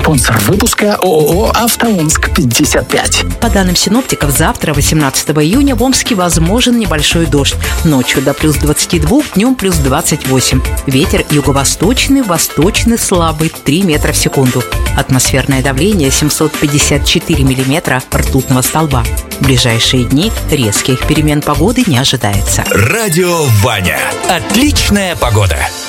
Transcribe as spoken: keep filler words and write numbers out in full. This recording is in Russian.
Спонсор выпуска ООО «АвтоОмск пятьдесят пять». По данным синоптиков, завтра, восемнадцатого июня, в Омске возможен небольшой дождь. Ночью до плюс двадцати двух, днем плюс двадцать восемь. Ветер юго-восточный, восточный слабый, три метра в секунду. Атмосферное давление семьсот пятьдесят четыре миллиметра ртутного столба. В ближайшие дни резких перемен погоды не ожидается. Радио Ваня. Отличная погода.